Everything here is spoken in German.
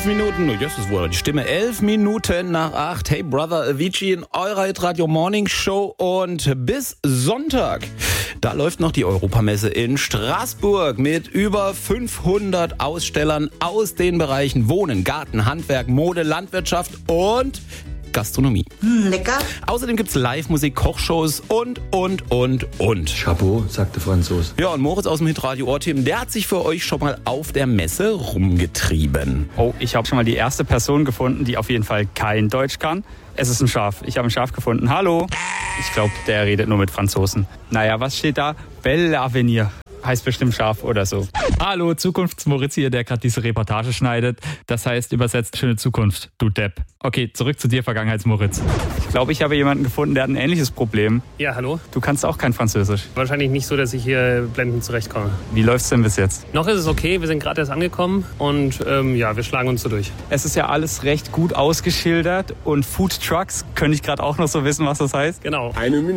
11 Minuten, das ist wohl die Stimme, 11 Minuten nach 8. Hey Brother Avicii in eurer Hitradio Morning Show und bis Sonntag, da läuft noch die Europamesse in Straßburg mit über 500 Ausstellern aus den Bereichen Wohnen, Garten, Handwerk, Mode, Landwirtschaft und Gastronomie. Lecker. Außerdem gibt's Live-Musik, Kochshows und. Chapeau, sagte Franzos. Ja, und Moritz aus dem Hitradio Ohrteam, der hat sich für euch schon mal auf der Messe rumgetrieben. Oh, ich habe schon mal die erste Person gefunden, die auf jeden Fall kein Deutsch kann. Es ist ein Schaf. Ich habe ein Schaf gefunden. Hallo. Ich glaube, der redet nur mit Franzosen. Naja, was steht da? Belle Avenir. Heißt bestimmt Schaf oder so. Hallo, Zukunftsmoritz hier, der gerade diese Reportage schneidet. Das heißt übersetzt, schöne Zukunft, du Depp. Okay, zurück zu dir, Vergangenheitsmoritz. Ich glaube, ich habe jemanden gefunden, der hat ein ähnliches Problem. Ja, hallo. Du kannst auch kein Französisch. Wahrscheinlich nicht so, dass ich hier blendend zurechtkomme. Wie läuft's denn bis jetzt? Noch ist es okay, wir sind gerade erst angekommen und wir schlagen uns so durch. Es ist ja alles recht gut ausgeschildert und Food Trucks, könnte ich gerade auch noch so wissen, was das heißt? Genau. Eine Minute.